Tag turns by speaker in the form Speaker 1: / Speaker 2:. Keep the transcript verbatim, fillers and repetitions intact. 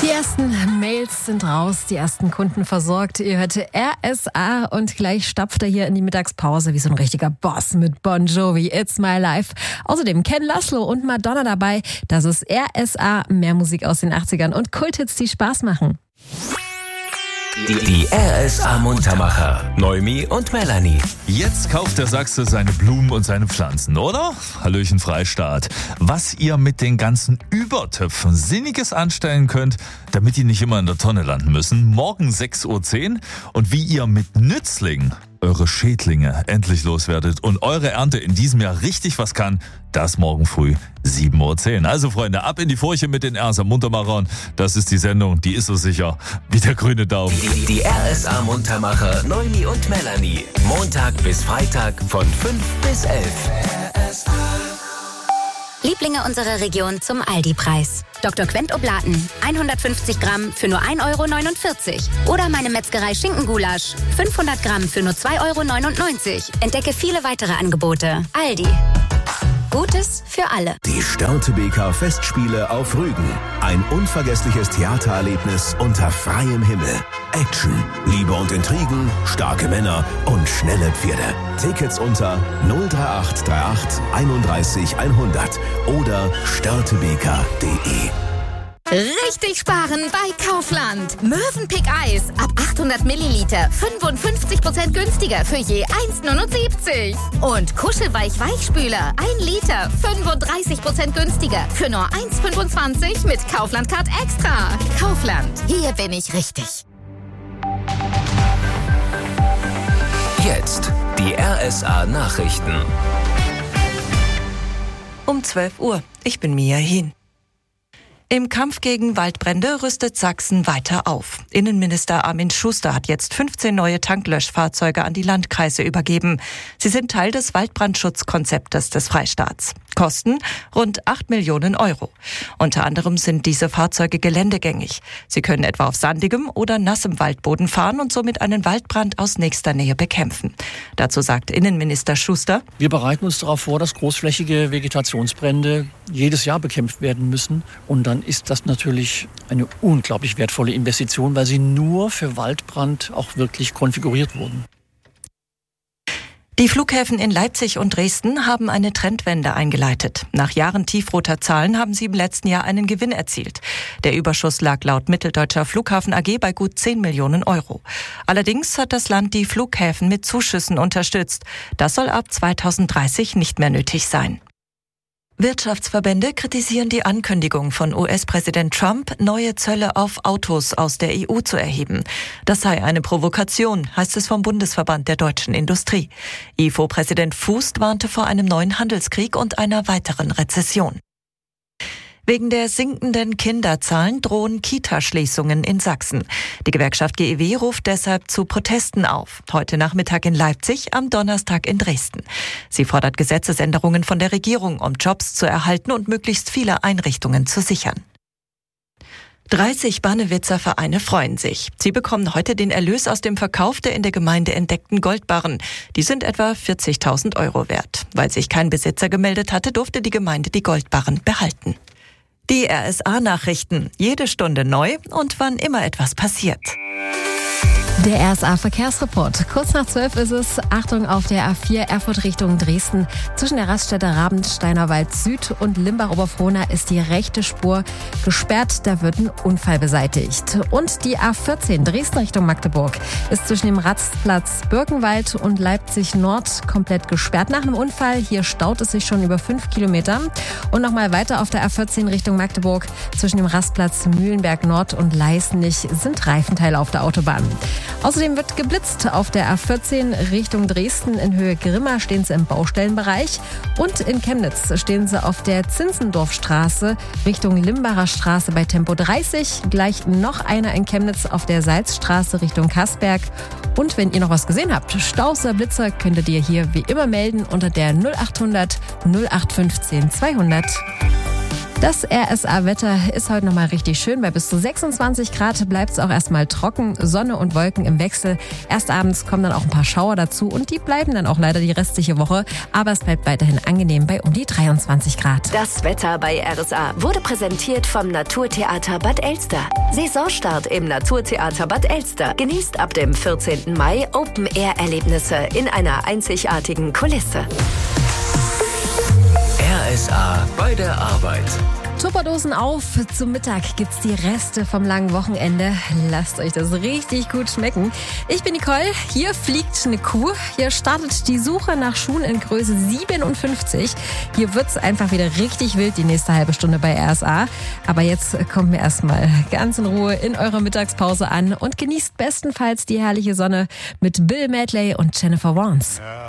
Speaker 1: Die ersten Mails sind raus, die ersten Kunden versorgt. Ihr hört R S A und gleich stapft er hier in die Mittagspause wie so ein richtiger Boss mit Bon Jovi, It's My Life. Außerdem Ken Laszlo und Madonna dabei. Das ist R S A, mehr Musik aus den achtzigern und Kulthits, die Spaß machen.
Speaker 2: Die, die R S A Muntermacher, Noemi und Melanie.
Speaker 3: Jetzt kauft der Sachse seine Blumen und seine Pflanzen, oder? Hallöchen Freistaat. Was ihr mit den ganzen Übertöpfen Sinniges anstellen könnt, damit die nicht immer in der Tonne landen müssen. Morgen sechs Uhr zehn. Und wie ihr mit Nützlingen eure Schädlinge endlich loswerdet und eure Ernte in diesem Jahr richtig was kann, das morgen früh sieben Uhr zehn. Also Freunde, ab in die Furche mit den R S A Muntermachern. Das ist die Sendung, die ist so sicher wie der grüne Daumen.
Speaker 2: Die, die R S A Muntermacher, Noemi und Melanie. Montag bis Freitag von fünf bis elf.
Speaker 4: Lieblinge unserer Region zum Aldi-Preis. Doktor Quent Oblaten, hundertfünfzig Gramm für nur ein Euro neunundvierzig. Oder meine Metzgerei Schinkengulasch, fünfhundert Gramm für nur zwei Euro neunundneunzig. Entdecke viele weitere Angebote. Aldi. Gutes für alle.
Speaker 5: Die Störtebeker Festspiele auf Rügen. Ein unvergessliches Theatererlebnis unter freiem Himmel. Action, Liebe und Intrigen, starke Männer und schnelle Pferde. Tickets unter null drei acht drei acht einunddreißig hundert oder störtebeker punkt de.
Speaker 6: Richtig sparen bei Kaufland. Mövenpick Eis ab achthundert Milliliter, fünfundfünfzig Prozent günstiger für je eins neunundsiebzig. Und Kuschelweich Weichspüler, ein Liter, fünfunddreißig Prozent günstiger für nur eins fünfundzwanzig mit Kaufland Card Extra. Kaufland, hier bin ich richtig.
Speaker 2: Jetzt die R S A Nachrichten.
Speaker 7: Um zwölf Uhr. Ich bin Mia Hien. Im Kampf gegen Waldbrände rüstet Sachsen weiter auf. Innenminister Armin Schuster hat jetzt fünfzehn neue Tanklöschfahrzeuge an die Landkreise übergeben. Sie sind Teil des Waldbrandschutzkonzeptes des Freistaats. Kosten rund acht Millionen Euro. Unter anderem sind diese Fahrzeuge geländegängig. Sie können etwa auf sandigem oder nassem Waldboden fahren und somit einen Waldbrand aus nächster Nähe bekämpfen. Dazu sagt Innenminister Schuster:
Speaker 8: Wir bereiten uns darauf vor, dass großflächige Vegetationsbrände jedes Jahr bekämpft werden müssen. Und dann ist das natürlich eine unglaublich wertvolle Investition, weil sie nur für Waldbrand auch wirklich konfiguriert wurden.
Speaker 7: Die Flughäfen in Leipzig und Dresden haben eine Trendwende eingeleitet. Nach Jahren tiefroter Zahlen haben sie im letzten Jahr einen Gewinn erzielt. Der Überschuss lag laut Mitteldeutscher Flughafen A G bei gut zehn Millionen Euro. Allerdings hat das Land die Flughäfen mit Zuschüssen unterstützt. Das soll ab zweitausenddreißig nicht mehr nötig sein. Wirtschaftsverbände kritisieren die Ankündigung von U S-Präsident Trump, neue Zölle auf Autos aus der E U zu erheben. Das sei eine Provokation, heißt es vom Bundesverband der deutschen Industrie. I F O-Präsident Fußt warnte vor einem neuen Handelskrieg und einer weiteren Rezession. Wegen der sinkenden Kinderzahlen drohen Kita-Schließungen in Sachsen. Die Gewerkschaft G E W ruft deshalb zu Protesten auf. Heute Nachmittag in Leipzig, am Donnerstag in Dresden. Sie fordert Gesetzesänderungen von der Regierung, um Jobs zu erhalten und möglichst viele Einrichtungen zu sichern. dreißig Bannewitzer Vereine freuen sich. Sie bekommen heute den Erlös aus dem Verkauf der in der Gemeinde entdeckten Goldbarren. Die sind etwa vierzigtausend Euro wert. Weil sich kein Besitzer gemeldet hatte, durfte die Gemeinde die Goldbarren behalten. Die R S A-Nachrichten. Jede Stunde neu und wann immer etwas passiert.
Speaker 1: Der R S A-Verkehrsreport. Kurz nach zwölf ist es. Achtung auf der A vier Erfurt Richtung Dresden. Zwischen der Raststätte Rabensteiner Wald Süd und Limbach-Oberfrohna ist die rechte Spur gesperrt. Da wird ein Unfall beseitigt. Und die A vierzehn Dresden Richtung Magdeburg ist zwischen dem Rastplatz Birkenwald und Leipzig Nord komplett gesperrt nach einem Unfall. Hier staut es sich schon über fünf Kilometer. Und nochmal weiter auf der A vierzehn Richtung Magdeburg. Zwischen dem Rastplatz Mühlenberg Nord und Leißnich sind Reifenteile auf der Autobahn. Außerdem wird geblitzt. Auf der A vierzehn Richtung Dresden in Höhe Grimma stehen sie im Baustellenbereich. Und in Chemnitz stehen sie auf der Zinzendorfstraße Richtung Limbacher Straße bei Tempo dreißig. Gleich noch einer in Chemnitz auf der Salzstraße Richtung Kassberg. Und wenn ihr noch was gesehen habt, Staus oder Blitzer, könntet ihr hier wie immer melden unter der null achthundert null acht fünfzehn zweihundert. Das R S A-Wetter ist heute nochmal richtig schön. Bei bis zu sechsundzwanzig Grad bleibt es auch erstmal trocken. Sonne und Wolken im Wechsel. Erst abends kommen dann auch ein paar Schauer dazu und die bleiben dann auch leider die restliche Woche. Aber es bleibt weiterhin angenehm bei um die dreiundzwanzig Grad.
Speaker 9: Das Wetter bei R S A wurde präsentiert vom Naturtheater Bad Elster. Saisonstart im Naturtheater Bad Elster. Genießt ab dem vierzehnten Mai Open-Air-Erlebnisse in einer einzigartigen Kulisse.
Speaker 2: R S A bei der Arbeit.
Speaker 1: Tupperdosen auf, zum Mittag gibt's die Reste vom langen Wochenende. Lasst euch das richtig gut schmecken. Ich bin Nicole, hier fliegt eine Kuh. Hier startet die Suche nach Schuhen in Größe siebenundfünfzig. Hier wird's einfach wieder richtig wild die nächste halbe Stunde bei R S A. Aber jetzt kommt mir erstmal ganz in Ruhe in eurer Mittagspause an und genießt bestenfalls die herrliche Sonne mit Bill Medley und Jennifer Warnes.